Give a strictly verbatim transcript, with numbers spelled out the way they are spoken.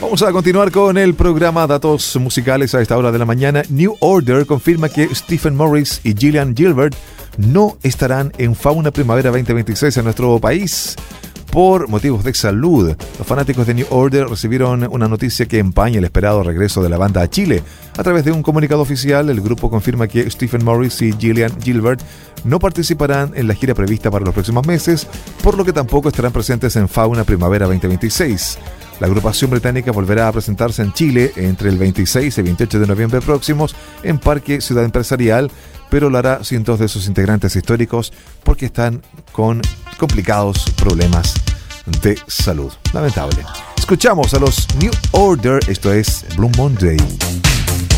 Vamos a continuar con el programa Datos Musicales a esta hora de la mañana. New Order confirma que Stephen Morris y Gillian Gilbert no estarán en Fauna Primavera veinte veintiséis en nuestro país por motivos de salud. Los fanáticos de New Order recibieron una noticia que empaña el esperado regreso de la banda a Chile. A través de un comunicado oficial, el grupo confirma que Stephen Morris y Gillian Gilbert no participarán en la gira prevista para los próximos meses, por lo que tampoco estarán presentes en Fauna Primavera veinte veintiséis. La agrupación británica volverá a presentarse en Chile entre el veintiséis y veintiocho de noviembre próximos en Parque Ciudad Empresarial, pero lo hará sin dos de sus integrantes históricos porque están con complicados problemas de salud. Lamentable. Escuchamos a los New Order, esto es Blue Monday.